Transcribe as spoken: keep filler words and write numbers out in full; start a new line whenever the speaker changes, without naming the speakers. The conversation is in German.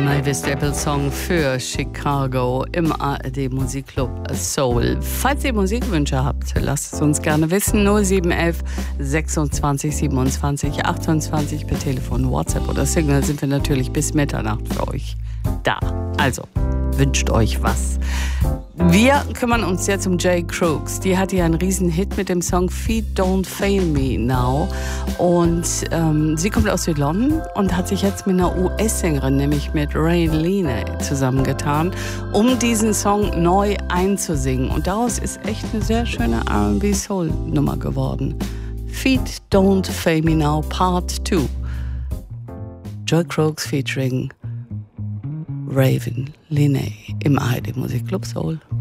Mavis Staples Song für Chicago im A R D Musikclub Soul. Falls ihr Musikwünsche habt, lasst es uns gerne wissen. null sieben eins eins sechsundzwanzig siebenundzwanzig achtundzwanzig per Telefon, WhatsApp oder Signal sind wir natürlich bis Mitternacht für euch da. Also, wünscht euch was. Wir kümmern uns jetzt um Jay Crooks. Die hatte ja einen riesen Hit mit dem Song Feet Don't Fail Me Now. Und ähm, sie kommt aus Südlondon und hat sich jetzt mit einer U S-Sängerin, nämlich mit Ray Lene, zusammengetan, um diesen Song neu einzusingen. Und daraus ist echt eine sehr schöne R and B-Soul-Nummer geworden. Feet Don't Fail Me Now Part zwei. Jay Crooks featuring Raven Lene im A R D Musikclub Soul.